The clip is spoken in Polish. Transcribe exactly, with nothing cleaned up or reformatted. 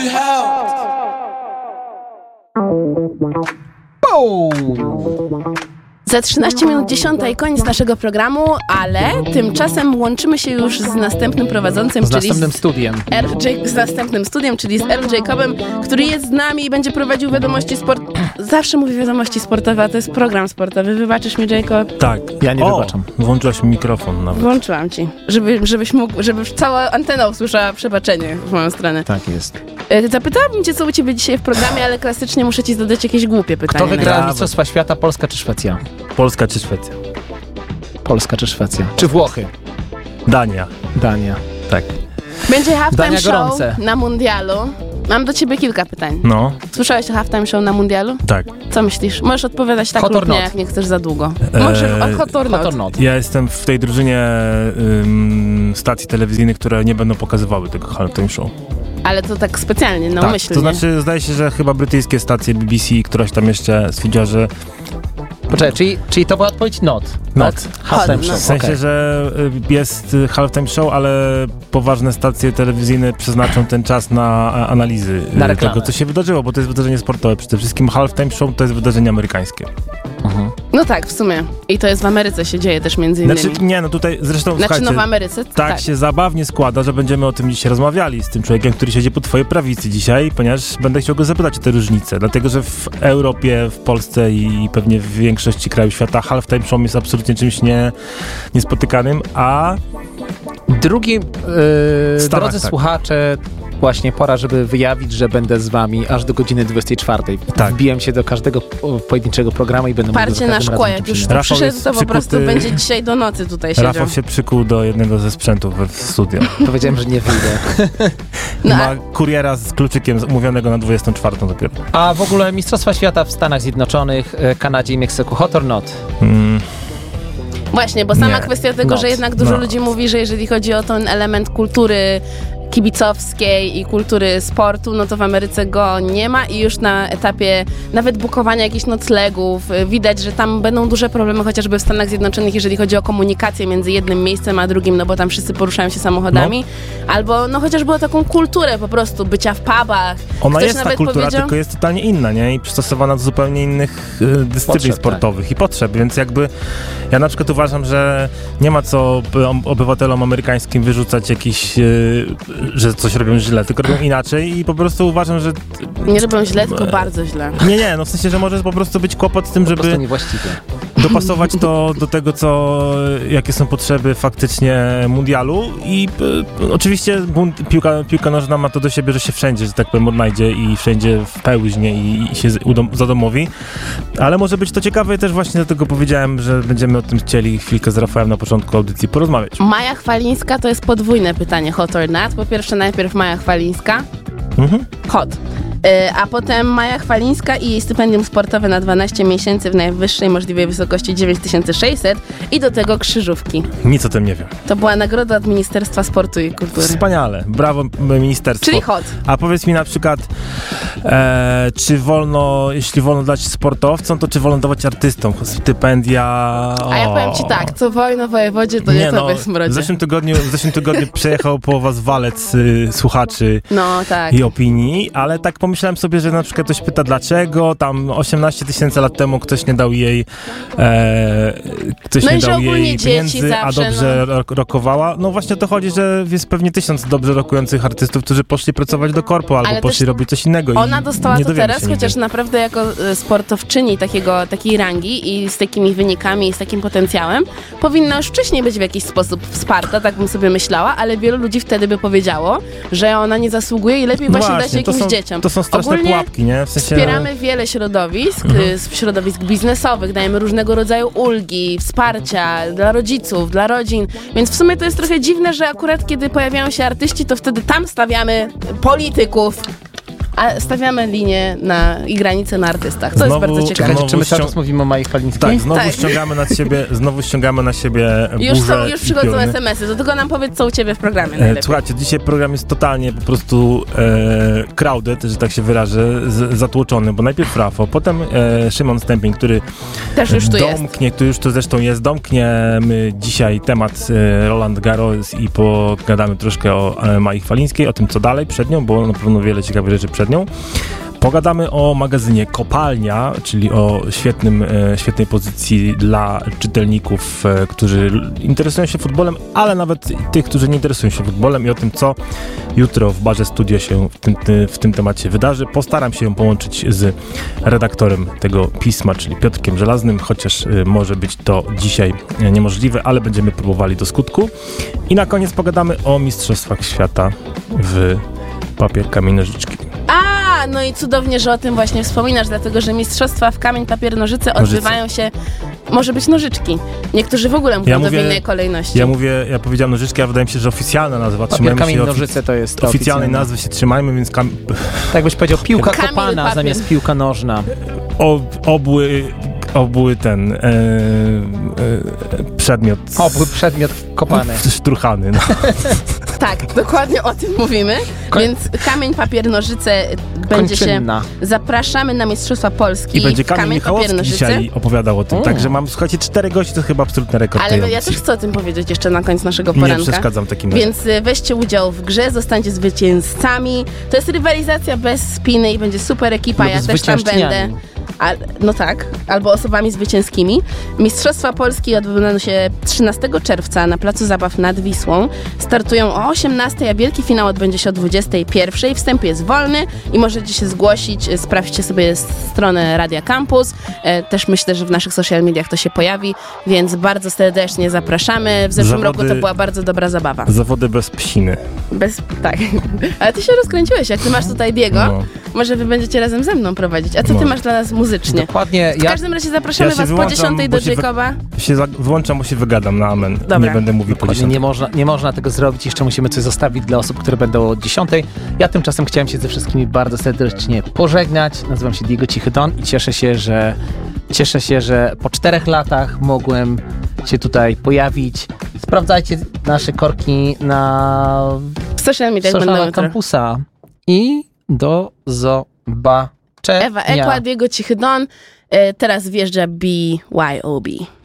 Za trzynaście minut dziesiąta i koniec naszego programu, ale tymczasem łączymy się już z następnym prowadzącym, z czyli następnym z, studiem. R J, z następnym studiem, czyli z R Jacobem, który jest z nami i będzie prowadził wiadomości sport... Zawsze mówię wiadomości sportowe, a to jest program sportowy. Wybaczysz mi, Jacob? Tak. Ja nie o, wybaczam. Włączyłaś mi mikrofon nawet. Włączyłam ci, żeby, żebyś mógł, żeby cała antena usłyszała przebaczenie w moją stronę. Tak jest. E, Zapytałabym cię, co u ciebie dzisiaj w programie, ale klasycznie muszę ci zadać jakieś głupie pytanie. Kto wygra Nawet. Mistrzostwa Świata, Polska czy Szwecja? Polska czy Szwecja? Polska czy Szwecja? Czy Włochy? Dania. Dania. Tak. Będzie halftime Dania show gorące. na mundialu. Mam do ciebie kilka pytań. No, Słyszałeś o halftime show na mundialu? tak. Co myślisz? Możesz odpowiadać tak Hot lub or nie, not? jak nie chcesz za długo. Eee, Możesz od hot or not. Hot or not? Ja jestem w tej drużynie ym, stacji telewizyjnych, które nie będą pokazywały tego halftime show. Ale to tak specjalnie, no tak, myślnie. to znaczy zdaje się, że chyba brytyjskie stacje B B C, któraś tam jeszcze stwierdziła, że Poczekaj, czyli, czyli to była odpowiedź not? Not. Tak? Halftime Hot, show, no. w sensie, okej. że y, jest y, halftime show, ale poważne stacje telewizyjne przeznaczą ten czas na a, analizy y, Na reklamę. tego, co się wydarzyło, bo to jest wydarzenie sportowe. Przede wszystkim halftime show to jest wydarzenie amerykańskie. Mhm. No tak, w sumie. I to jest w Ameryce się dzieje też między innymi. Znaczy, nie, no tutaj zresztą, Znaczy, słuchajcie, no w Ameryce? tak, tak. się zabawnie składa, że będziemy o tym dzisiaj rozmawiali z tym człowiekiem, który siedzi po twojej prawicy dzisiaj, ponieważ będę chciał go zapytać o te różnice, dlatego, że w Europie, w Polsce i pewnie w większości krajów świata halftime show jest absolutnie czymś nie, niespotykanym, a Drugi, yy, Stanach, drodzy tak. słuchacze, właśnie pora, żeby wyjawić, że będę z wami aż do godziny dwudziestej czwartej. Tak. Wbijam się do każdego po- pojedynczego programu i będę mógł Parcie za na każdym szkło, razem jak tu już przyjść. Rafał przyszedł, jest to po prostu przykuty- będzie dzisiaj do nocy tutaj siedział. Rafał się przykuł do jednego ze sprzętów w studio. Powiedziałem, że nie wyjdę. No, Ma a- kuriera z kluczykiem umówionego na dwudziestą czwartą dopiero. A w ogóle Mistrzostwa Świata w Stanach Zjednoczonych, e, Kanadzie i Meksyku, hot or not? Mm, Właśnie, bo sama Nie, kwestia tego, not, że jednak dużo not. ludzi mówi, że jeżeli chodzi o ten element kultury kibicowskiej i kultury sportu, no to w Ameryce go nie ma i już na etapie nawet bukowania jakichś noclegów y, widać, że tam będą duże problemy chociażby w Stanach Zjednoczonych, jeżeli chodzi o komunikację między jednym miejscem a drugim, no bo tam wszyscy poruszają się samochodami, albo no chociażby o taką kulturę po prostu bycia w pubach. Ona Ktoś jest ta nawet kultura, powiedział- tylko jest totalnie inna, nie? I przystosowana do zupełnie innych y, dyscyplin Potrzeb, sportowych i potrzeb, więc jakby ja na przykład uważam, że nie ma co y, obywatelom amerykańskim wyrzucać jakiś, y, że coś robią źle, tylko robią inaczej i po prostu uważam, że... Nie robią źle, tylko bardzo źle. Nie, nie, no w sensie, że może po prostu być kłopot z tym, Po prostu żeby niewłaściwie. dopasować to do tego, co, jakie są potrzeby faktycznie mundialu i y, oczywiście bun- piłka, piłka nożna ma to do siebie, że się wszędzie, że tak powiem, odnajdzie i wszędzie wpełźnie i, i się z- udom- zadomowi, ale może być to ciekawe i też właśnie dlatego powiedziałem, że będziemy o tym chcieli chwilkę z Rafałem na początku audycji porozmawiać. Maja Chwalińska to jest podwójne pytanie, hot or not. Po pierwsze najpierw Maja Chwalińska, Mhm. hot. Yy, a potem Maja Chwalińska i jej stypendium sportowe na dwanaście miesięcy w najwyższej możliwej wysokości dziewięć tysięcy sześćset i do tego krzyżówki. Nic o tym nie wiem. To była nagroda od Ministerstwa Sportu i Kultury. Wspaniale, brawo m- ministerstwo. Czyli hot. A powiedz mi na przykład, e, czy wolno, jeśli wolno dać sportowcom, to czy wolno dawać artystom stypendia? A ja powiem ci tak, co wojno wojewodzie, to nie, to no, bez w smrodzie. zeszłym tygodniu, w zeszłym tygodniu przejechał po was walec y, słuchaczy No tak. i opinii, ale tak pomyślałem sobie, że na przykład ktoś pyta dlaczego, tam osiemnaście tysięcy lat temu ktoś nie dał jej e, ktoś No nie i że dał ogólnie jej dzieci pieniędzy, zawsze, a dobrze no. ro- rokowała. No właśnie o to chodzi, że jest pewnie tysiąc dobrze rokujących artystów, którzy poszli pracować do korpo albo Ale poszli też robić coś innego. Ona i dostała nie to dowiemy teraz, się nigdy. chociaż naprawdę jako e, sportowczyni takiego, takiej rangi i z takimi wynikami i z takim potencjałem powinna już wcześniej być w jakiś sposób wsparta, tak bym sobie myślała, ale wielu ludzi wtedy by powiedziało, że ona nie zasługuje i lepiej No właśnie, dać właśnie, jakimś to są, dzieciom. To są straszne Ogólnie pułapki, nie? W sensie... Wspieramy wiele środowisk, Mhm. y, środowisk biznesowych, dajemy różnego rodzaju ulgi, wsparcia dla rodziców, dla rodzin, więc w sumie to jest trochę dziwne, że akurat kiedy pojawiają się artyści, to wtedy tam stawiamy polityków. a stawiamy linię na, i granice na artystach, co Znowu- jest bardzo ciekawe. Czekajcie, Znowu czy my cały ścią- czas mówimy o Mai Falińskiej? Tak, znowu Tak. ściągamy na siebie, znowu ściągamy na siebie Już, burzę są, już i przychodzą pioruny. es em esy, to tylko nam powiedz, co u ciebie w programie E, najlepiej. Słuchajcie, dzisiaj program jest totalnie po prostu e, crowded, że tak się wyrażę, z, zatłoczony, bo najpierw Rafał, potem e, Szymon Stępień, który Też już tu jest. domknie, który już to zresztą jest, domkniemy dzisiaj temat e, Roland Garros i pogadamy troszkę o e, Mai Falińskiej, o tym, co dalej przed nią, bo na pewno wiele ciekawych rzeczy przed nią. Pogadamy o magazynie Kopalnia, czyli o świetnym, e, świetnej pozycji dla czytelników, e, którzy interesują się futbolem, ale nawet tych, którzy nie interesują się futbolem i o tym, co jutro w Barze Studio się w tym, ty, w tym temacie wydarzy. Postaram się ją połączyć z redaktorem tego pisma, czyli Piotrkiem Żelaznym, chociaż e, może być to dzisiaj e, niemożliwe, ale będziemy próbowali do skutku. I na koniec pogadamy o Mistrzostwach Świata w papier, kamień, nożyczki. A, no i cudownie, że o tym właśnie wspominasz, dlatego że mistrzostwa w kamień, papier, nożyce odbywają się, może być nożyczki. Niektórzy w ogóle mówią Ja do mówię- innej kolejności. Ja mówię, ja powiedziałem nożyczki, a wydaje mi się, że oficjalna nazwa. Papier, Trzymajmy kamień, się ofi- nożyce to jest to oficjalnej oficjalne. nazwy się trzymajmy, więc kam- Tak byś powiedział, piłka Kamień, kopana papier. zamiast piłka nożna. o, obły, obły ten e, e, przedmiot Obły przedmiot kopany. sztruchany. No. Tak, dokładnie o tym mówimy. Koń- Więc kamień, papier, nożyce będzie się... Kończynna. Zapraszamy na Mistrzostwa Polski I będzie w Kamil kamień, papier, Michałowski nożyce. dzisiaj opowiadał o tym. Mm. Także mam, słuchajcie, cztery gości, to chyba absolutny rekord tej Ale ja audycji. też chcę o tym powiedzieć jeszcze na koniec naszego Nie poranka. przeszkadzam takim razie. Więc y, weźcie udział w grze, zostańcie zwycięzcami. To jest rywalizacja bez spiny i będzie super ekipa, Lub ja też tam zwyciężczyniami. będę. A, no tak, albo osobami zwycięskimi. Mistrzostwa Polski odbędą się trzynastego czerwca na Placu Zabaw nad Wisłą. Startują o osiemnastej, a wielki finał odbędzie się o dwudziestej pierwszej. Wstęp jest wolny i możecie się zgłosić. Sprawdźcie sobie stronę Radia Campus. E, Też myślę, że w naszych social mediach to się pojawi, więc bardzo serdecznie zapraszamy. W zeszłym Zawody- roku to była bardzo dobra zabawa. Zawody bez psiny. Bez, tak. Ale ty się rozkręciłeś, jak ty masz tutaj Diego, No. może wy będziecie razem ze mną prowadzić. A co ty No. masz dla nas muzycznie? Dokładnie. W Ja, każdym razie zapraszamy Ja się was po wyłączam, dziesiątej bo do się wy- Jacoba. Się za- wyłączam, bo się wygadam na amen. Dobra. Nie będę mówił po dokładnie dziesiątej. nie można, nie można tego zrobić. Jeszcze musimy coś zostawić dla osób, które będą o dziesiątej. Ja tymczasem chciałem się ze wszystkimi bardzo serdecznie pożegnać. Nazywam się Diego Cichy Don i cieszę się, że cieszę się, że po czterech latach mogłem się tutaj pojawić. Sprawdzajcie nasze korki na W social mediach będą socialach jutro. kampusa i do zobaczenia. Ewa Ekła, Diego Cichy Don. E, Teraz wjeżdża B Y O B.